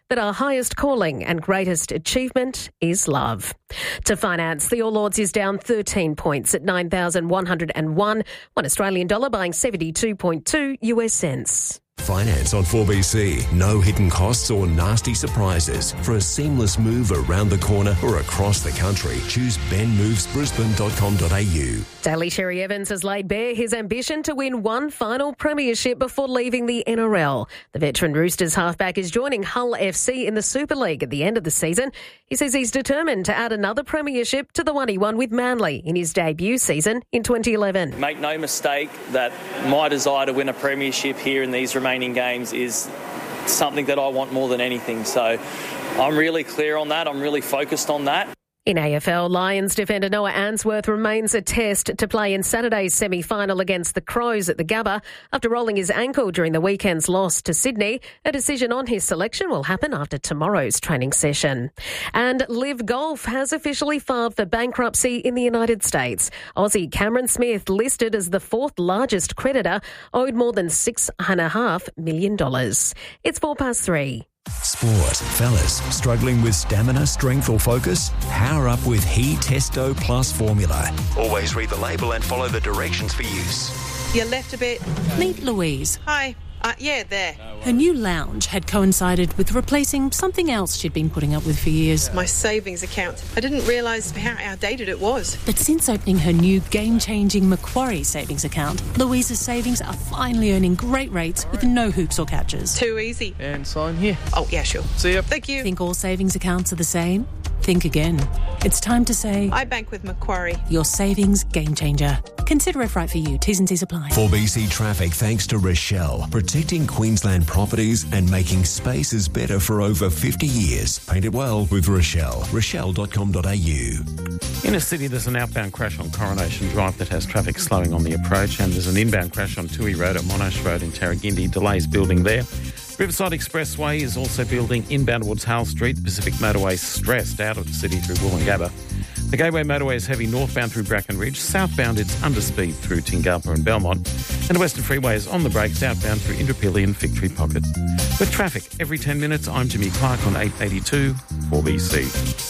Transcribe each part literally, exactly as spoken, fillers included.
that our highest calling and greatest achievement is love. To finance, the All Ords is down thirteen points at nine thousand one hundred one, one Australian dollar buying seventy-two point two U S cents. Finance on four B C. No hidden costs or nasty surprises. For a seamless move around the corner or across the country, choose ben moves brisbane dot com dot a u. Daly Sherry Evans has laid bare his ambition to win one final premiership before leaving the N R L. The veteran Roosters halfback is joining Hull F C in the Super League at the end of the season. He says he's determined to add another premiership to the one he won with Manly in his debut season in twenty eleven. Make no mistake that my desire to win a premiership here in these remaining games is something that I want more than anything. So I'm really clear on that. I'm really focused on that. In A F L, Lions defender Noah Answorth remains a test to play in Saturday's semi-final against the Crows at the Gabba after rolling his ankle during the weekend's loss to Sydney. A decision on his selection will happen after tomorrow's training session. And Liv Golf has officially filed for bankruptcy in the United States. Aussie Cameron Smith, listed as the fourth largest creditor, owed more than six and a half million dollars. It's four past three. Sport. Fellas, struggling with stamina, strength or focus? Power up with He Testo Plus formula. Always read the label and follow the directions for use. You left a bit. Meet Louise. Hi. Uh, yeah, there. Her new lounge had coincided with replacing something else she'd been putting up with for years. My savings account. I didn't realise how outdated it was. But since opening her new game-changing Macquarie savings account, Louise's savings are finally earning great rates with no hoops or catches. Too easy. And sign here. Oh, yeah, sure. See ya. Thank you. Think all savings accounts are the same? Think again. It's time to say... I bank with Macquarie. Your savings game changer. Consider if right for you. T's and C's apply. four B C Traffic thanks to Rochelle, protecting Queensland properties and making spaces better for over fifty years. Paint it well with Rochelle. rochelle dot com dot a u. In a city, there's an outbound crash on Coronation Drive that has traffic slowing on the approach, and there's an inbound crash on Toohey Road at Monash Road in Tarragindi. Delays building there. Riverside Expressway is also building inbound towards Hale Street. The Pacific Motorway stressed out of the city through Woolloongabba. The Gateway Motorway is heavy northbound through Brackenridge. Southbound, it's under speed through Tingapa and Belmont. And the Western Freeway is on the brakes outbound through Indooroopilly and Victory Pocket. With traffic every ten minutes, I'm Jimmy Clark on eight eighty-two four B C.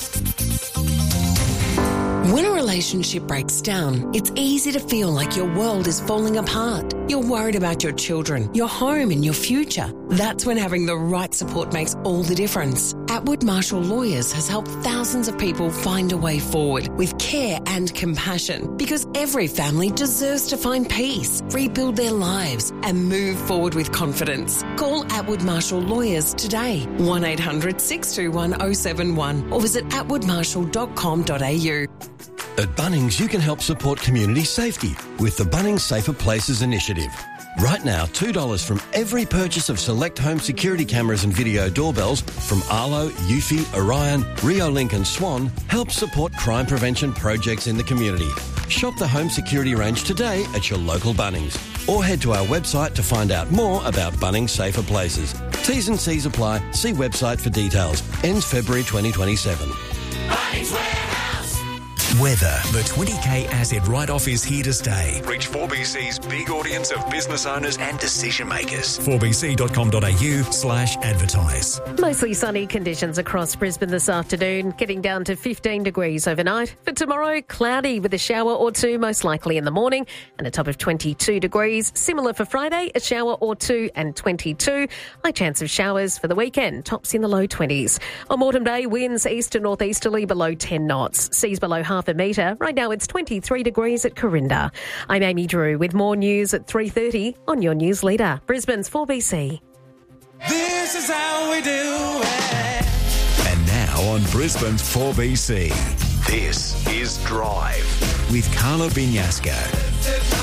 When a relationship breaks down, it's easy to feel like your world is falling apart. You're worried about your children, your home and your future. That's when having the right support makes all the difference. Atwood Marshall Lawyers has helped thousands of people find a way forward with care and compassion, because every family deserves to find peace, rebuild their lives and move forward with confidence. Call Atwood Marshall Lawyers today, one eight hundred six two one oh seven one, or visit atwood marshall dot com dot a u. At Bunnings, you can help support community safety with the Bunnings Safer Places initiative. Right now, two dollars from every purchase of select home security cameras and video doorbells from Arlo, Eufy, Orion, Riolink and Swan helps support crime prevention projects in the community. Shop the home security range today at your local Bunnings, or head to our website to find out more about Bunnings Safer Places. T's and C's apply. See website for details. Ends February twenty twenty-seven. Bunnings Warehouse. Weather. The twenty K asset write-off is here to stay. Reach four B C's big audience of business owners and decision makers. four b c dot com dot a u slash advertise. Mostly sunny conditions across Brisbane this afternoon, getting down to fifteen degrees overnight. For tomorrow, cloudy with a shower or two, most likely in the morning, and a top of twenty-two degrees. Similar for Friday, a shower or two and twenty-two. High chance of showers for the weekend, tops in the low twenties. On Moreton Bay, winds east to northeasterly below ten knots. Seas below half a metre. Right now it's twenty-three degrees at Corinda. I'm Amy Drew with more news at three thirty on your news leader, Brisbane's four B C. This is how we do it. And now on Brisbane's four B C, this is Drive with Carla Binyasca.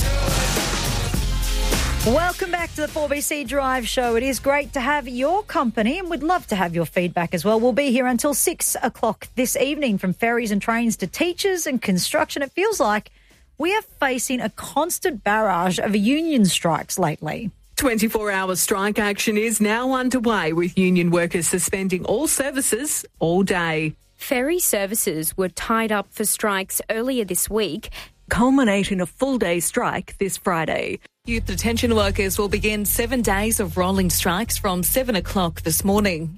Welcome back to the four B C Drive Show. It is great to have your company, and we'd love to have your feedback as well. We'll be here until six o'clock this evening, from ferries and trains to teachers and construction. It feels like we are facing a constant barrage of union strikes lately. twenty-four hour strike action is now underway, with union workers suspending all services all day. Ferry services were tied up for strikes earlier this week, culminating a full-day strike this Friday. Youth detention workers will begin seven days of rolling strikes from seven o'clock this morning.